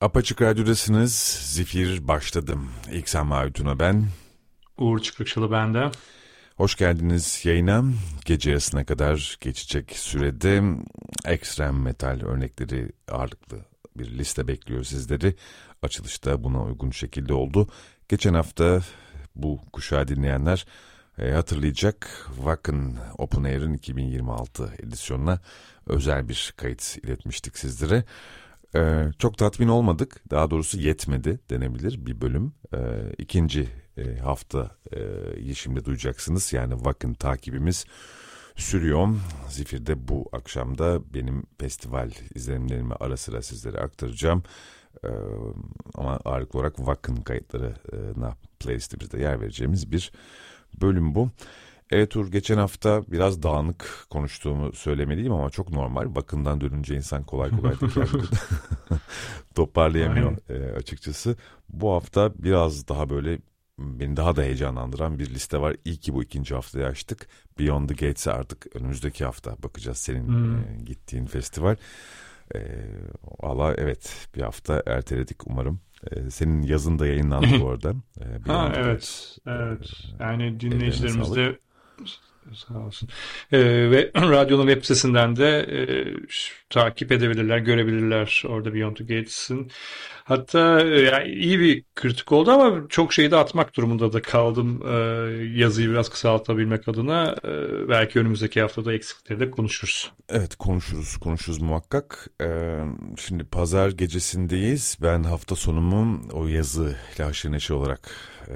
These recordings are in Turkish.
Apaçık Radyo'dasınız. Zifir başladım. İksan Mavidun'a ben. Uğur Çıkıkçılı bende. Hoş geldiniz yayına. Gece yarısına kadar geçecek sürede ekstrem metal örnekleri ağırlıklı bir liste bekliyor sizleri. Açılışta buna uygun şekilde oldu. Geçen hafta bu kuşağı dinleyenler hatırlayacak, Wacken Open Air'ın 2026 edisyonuna özel bir kayıt iletmiştik sizlere. Çok tatmin olmadık, daha doğrusu yetmedi denebilir bir bölüm. İkinci haftayı şimdi duyacaksınız, yani Wacken takibimiz sürüyor. Zifir'de bu akşamda benim festival izlenimlerimi ara sıra sizlere aktaracağım. Ama ağırlıklı olarak Wacken kayıtlarına playlistimizde yer vereceğimiz bir bölüm bu. Evet Uğur, geçen hafta biraz dağınık konuştuğumu söylemeliyim ama çok normal. Wacken'dan dönünce insan kolay kolay toparlayamıyor açıkçası. Bu hafta biraz daha böyle beni daha da heyecanlandıran bir liste var. İyi ki bu ikinci haftayı açtık. Beyond the Gates'e artık önümüzdeki hafta bakacağız, senin gittiğin festival. Valla evet, bir hafta erteledik umarım. Senin yazın da yayınlandı bu arada. Evet. Yani dinleyicilerimiz de sağ olsun. Ve radyonun web sitesinden de takip edebilirler, görebilirler orada Beyond the Gates'in. Hatta yani iyi bir kritik oldu ama çok şeyi de atmak durumunda da kaldım. Yazıyı biraz kısaltabilmek adına. Belki önümüzdeki haftada eksikleri de konuşuruz. Evet, konuşuruz muhakkak. Şimdi pazar gecesindeyiz. Ben hafta sonumu o yazıyla haşır neşir olarak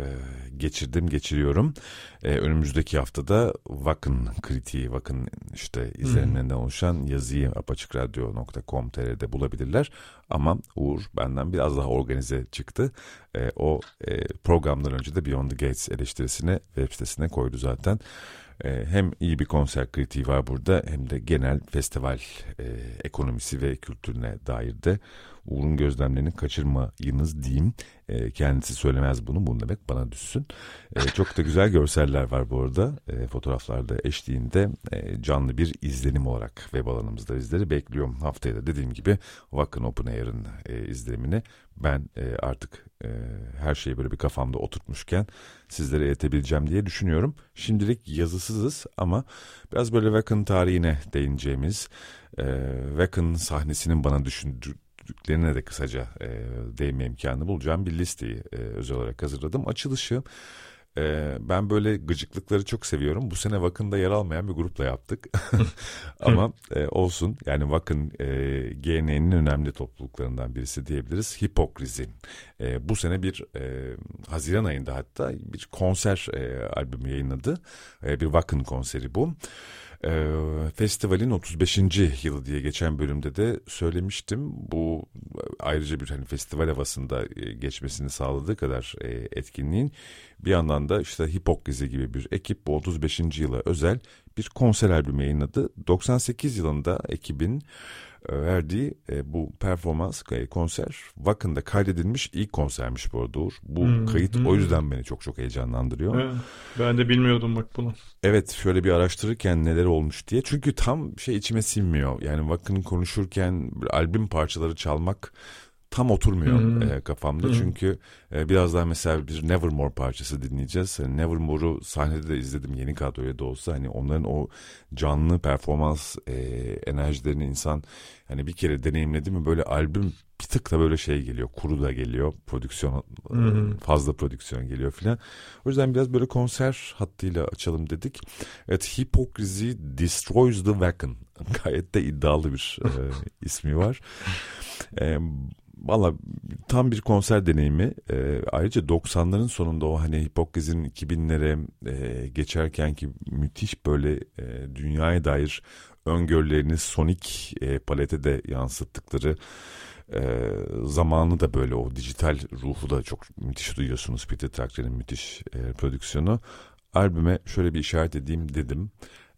geçiriyorum. Önümüzdeki haftada Wacken kritiği, Wacken işte izlenimlerinden oluşan yazıyı apaçıkradyo.com.tr'de bulabilirler. Ama Uğur benden biraz daha organize çıktı. O programdan önce de Beyond the Gates eleştirisini web sitesine koydu zaten. Hem iyi bir konser kritiği var burada, hem de genel festival ekonomisi ve kültürüne dair de Uğur'un gözlemlerini kaçırmayınız diyeyim. Kendisi söylemez bunu demek bana düşsün. Çok da güzel görseller var bu arada. Fotoğraflarda eşliğinde canlı bir izlenim olarak web alanımızda bizleri bekliyorum. Haftaya da dediğim gibi Wacken Open Air'ın izlenimini ben artık her şeyi böyle bir kafamda oturtmuşken sizlere iletebileceğim diye düşünüyorum. Şimdilik yazısızız ama biraz böyle Wacken tarihine değineceğimiz, Wacken sahnesinin bana düşündüklerine de kısaca değinme imkanı bulacağım bir listeyi özel olarak hazırladım. Açılışı ben böyle gıcıklıkları çok seviyorum. Bu sene Wacken'da yer almayan bir grupla yaptık. Ama olsun. Yani Wacken GN'nin önemli topluluklarından birisi diyebiliriz. Hipokrizi. Bu sene bir Haziran ayında hatta bir konser albümü yayınladı. Bir Wacken konseri bu. Festivalin 35. yılı diye geçen bölümde de söylemiştim. Bu ayrıca bir festival havasında geçmesini sağladığı kadar etkinliğin bir yandan da işte Hipokrizi gibi bir ekip bu 35. yıla özel bir konser albümü yayınladı. 98 yılında ekibin verdiği bu performans konser Wacken'da kaydedilmiş ilk konsermiş bu arada Uğur. Bu kayıt o yüzden beni çok heyecanlandırıyor. Ben de bilmiyordum bak bunu. Evet, şöyle bir araştırırken neler olmuş diye. Çünkü tam içime sinmiyor. Yani Wacken'ı konuşurken albüm parçaları çalmak tam oturmuyor kafamda. Çünkü biraz daha mesela bir Nevermore parçası dinleyeceğiz. Nevermore'u sahnede de izledim, yeni kadroya da olsa. Onların o canlı performans enerjilerini insan bir kere deneyimledi mi böyle albüm bir tık da böyle geliyor. Kuru da geliyor. Prodüksiyon fazla prodüksiyon geliyor filan. O yüzden biraz böyle konser hattıyla açalım dedik. Evet, Hypocrisy Destroys the Wacken. Gayet de iddialı bir ismi var. Valla tam bir konser deneyimi. Ayrıca 90'ların sonunda o Hipokriz'in 2000'lere geçerken ki müthiş böyle dünyaya dair öngörülerini sonik palete de yansıttıkları zamanı da böyle o dijital ruhu da çok müthiş duyuyorsunuz. Peter Tucker'in müthiş prodüksiyonu. Albüme şöyle bir işaret edeyim dedim.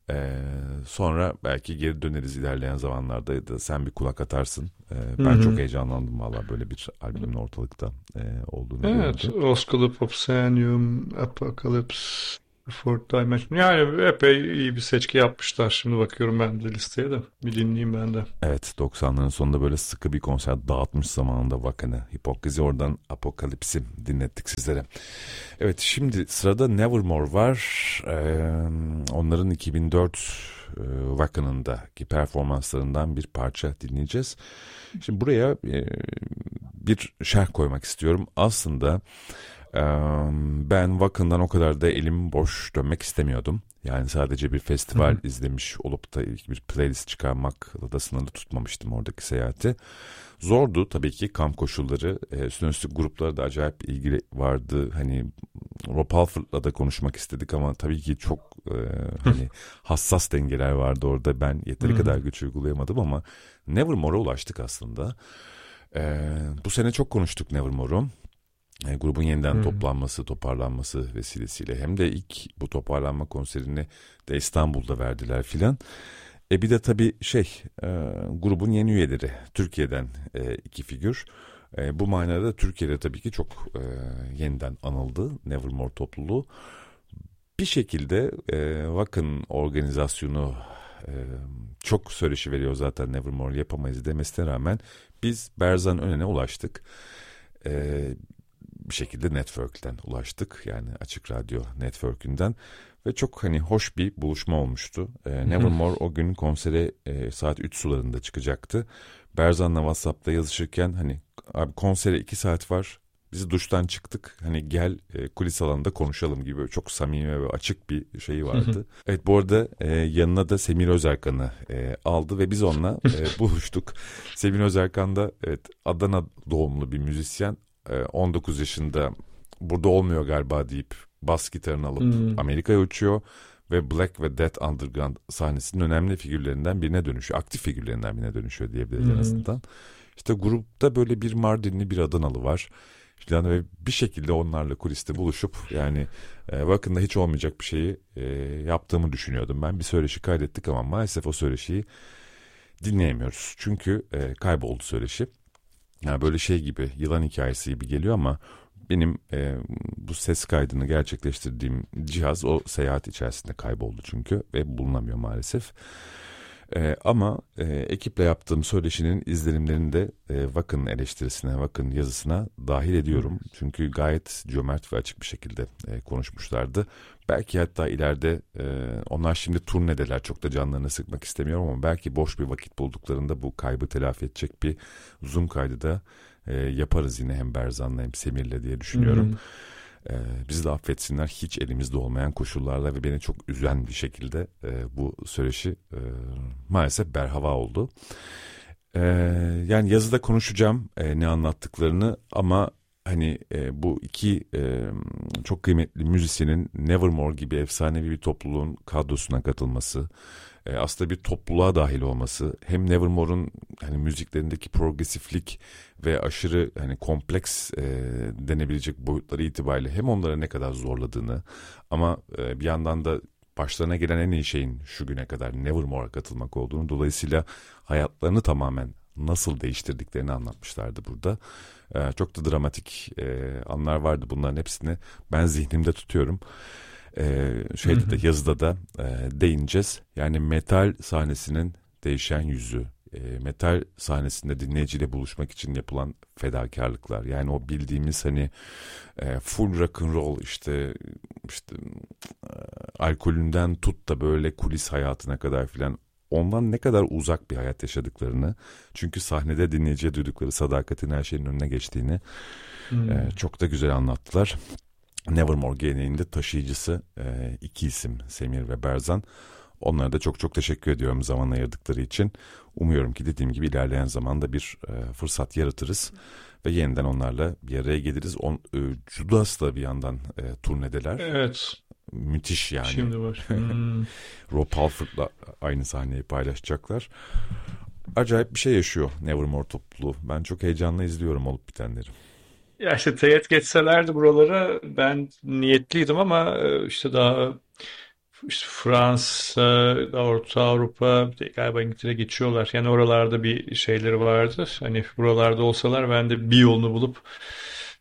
Sonra belki geri döneriz ilerleyen zamanlarda ya da sen bir kulak atarsın. Ben çok heyecanlandım valla böyle bir albümün ortalıkta olduğunu. Evet, Osculus Obscenium, Apocalypse. Fourth Dimension. Yani epey iyi bir seçki yapmışlar. Şimdi bakıyorum ben de listeye de. Bir dinleyeyim ben de. Evet, 90'ların sonunda böyle sıkı bir konser dağıtmış zamanında Waken'ı. Hipokrizi, oradan Apokalips'i dinlettik sizlere. Evet, şimdi sırada Nevermore var. Onların 2004 Waken'ındaki performanslarından bir parça dinleyeceğiz. Şimdi buraya bir şerh koymak istiyorum. Aslında ben Waken'dan o kadar da elim boş dönmek istemiyordum. Yani sadece bir festival izlemiş olup da ilk bir playlist çıkarmakla da sınırlı tutmamıştım oradaki seyahati. Zordu tabii ki, kamp koşulları. Üstüne üstlük gruplara da acayip ilgi vardı. Hani Rob Halford'la da konuşmak istedik ama tabii ki çok hani hassas dengeler vardı orada. Ben yeteri kadar güç uygulayamadım ama Nevermore'a ulaştık aslında. Bu sene çok konuştuk Nevermore'u. Grubun yeniden toplanması, toparlanması vesilesiyle, hem de ilk bu toparlanma konserini de İstanbul'da verdiler filan. Bir de tabii grubun yeni üyeleri, Türkiye'den iki figür. Bu manada Türkiye'de tabii ki çok yeniden anıldı Nevermore topluluğu. Bir şekilde Wacken organizasyonu çok söyleşi veriyor zaten, Nevermore yapamayız demesine rağmen biz Berzan Önen'e ulaştık. Bir şekilde Network'ten ulaştık, yani Açık Radyo Network'ünden ve çok hani hoş bir buluşma olmuştu. Nevermore o gün konsere saat 3 sularında çıkacaktı. Berzan'la WhatsApp'ta yazışırken hani abi konsere 2 saat var, biz duştan çıktık, hani gel kulis alanında konuşalım gibi çok samimi ve açık bir şeyi vardı. Evet, bu arada yanına da Semir Özerkan'ı aldı ve biz onunla buluştuk. Semir Özerkan da evet, Adana doğumlu bir müzisyen. 19 yaşında burada olmuyor galiba deyip bas gitarını alıp Amerika'ya uçuyor ve Black ve Death Underground sahnesinin önemli figürlerinden birine dönüşüyor. Aktif figürlerinden birine dönüşüyor diyebiliriz en azından. İşte grupta böyle bir Mardinli, bir Adanalı var. Yani ve bir şekilde onlarla kuliste buluşup yani Waken'da hiç olmayacak bir şeyi yaptığımı düşünüyordum ben. Bir söyleşi kaydettik ama maalesef o söyleşiyi dinleyemiyoruz. Çünkü kayboldu söyleşi. Yani böyle şey gibi, yılan hikayesi gibi geliyor ama benim bu ses kaydını gerçekleştirdiğim cihaz o seyahat içerisinde kayboldu çünkü ve bulunamıyor maalesef. Ama ekiple yaptığım söyleşinin izlenimlerini de Wacken eleştirisine, Wacken yazısına dahil ediyorum. Çünkü gayet cömert ve açık bir şekilde konuşmuşlardı. Belki hatta ileride onlar şimdi turnedeler, çok da canlarını sıkmak istemiyorum ama belki boş bir vakit bulduklarında bu kaybı telafi edecek bir Zoom kaydı da yaparız yine, hem Berzan'la hem Semir'le diye düşünüyorum. Bizi de affetsinler, hiç elimizde olmayan koşullarla ve beni çok üzen bir şekilde bu söyleşi maalesef berhava oldu. Yani yazıda konuşacağım ne anlattıklarını ama hani bu iki çok kıymetli müzisyenin Nevermore gibi efsanevi bir topluluğun kadrosuna katılması, aslında bir topluluğa dahil olması, hem Nevermore'un hani müziklerindeki progresiflik ve aşırı hani kompleks denebilecek boyutları itibariyle hem onlara ne kadar zorladığını ama bir yandan da başlarına gelen en iyi şeyin şu güne kadar Nevermore'a katılmak olduğunu, dolayısıyla hayatlarını tamamen nasıl değiştirdiklerini anlatmışlardı burada. Çok da dramatik anlar vardı, bunların hepsini ben zihnimde tutuyorum. Şeyde de, yazıda da değineceğiz. Yani metal sahnesinin değişen yüzü, metal sahnesinde dinleyiciyle buluşmak için yapılan fedakarlıklar. Yani o bildiğimiz hani full rock and roll işte alkolünden tut da böyle kulis hayatına kadar filan, ondan ne kadar uzak bir hayat yaşadıklarını, çünkü sahnede dinleyiciye duydukları sadakatin her şeyin önüne geçtiğini çok da güzel anlattılar. Nevermore geleneğinde taşıyıcısı iki isim, Semir ve Berzan. Onlara da çok çok teşekkür ediyorum zaman ayırdıkları için. Umuyorum ki dediğim gibi ilerleyen zamanda bir fırsat yaratırız ve yeniden onlarla bir araya geliriz. Judas da bir yandan turnedeler. Evet. Müthiş yani. Şimdi var. Rob Halford'la aynı sahneyi paylaşacaklar. Acayip bir şey yaşıyor Nevermore topluluğu. Ben çok heyecanla izliyorum olup bitenleri. Ya işte teğet geçselerdi buralara ben niyetliydim ama işte daha işte Fransa, Orta Avrupa, galiba İngiltere geçiyorlar. Yani oralarda bir şeyleri vardı. Hani buralarda olsalar ben de bir yolunu bulup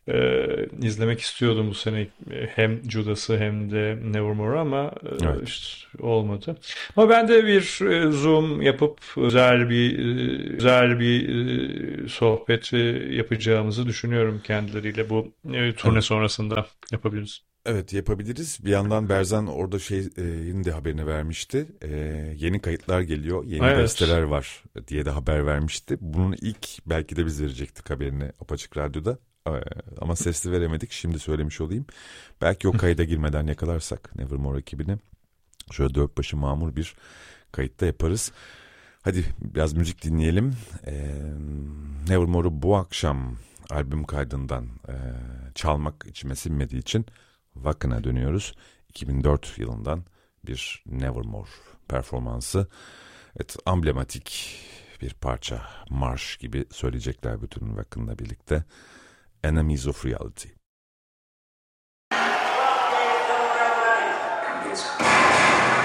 izlemek istiyordum bu sene hem Judas'ı hem de Nevermore'u ama Evet. işte olmadı. Ama ben de bir Zoom yapıp güzel bir sohbet yapacağımızı düşünüyorum kendileriyle. Bu turne Evet. sonrasında yapabiliriz. Evet, yapabiliriz. Bir yandan Berzan orada yeni de haberini vermişti. Yeni kayıtlar geliyor, yeni Evet. besteler var diye de haber vermişti. Bunun ilk belki de biz verecektik haberini Apaçık Radyo'da. Ama sesli veremedik. Şimdi söylemiş olayım. Belki o kayda girmeden yakalarsak Nevermore ekibini şöyle dört başı mamur bir kayıtta yaparız. Hadi biraz müzik dinleyelim. Nevermore'u bu akşam albüm kaydından çalmak içime sinmediği için Wakken'a dönüyoruz. 2004 yılından bir Nevermore performansı. Evet, amblematik bir parça, marş gibi söyleyecekler bütün Wakken'la birlikte. Enemies of Reality.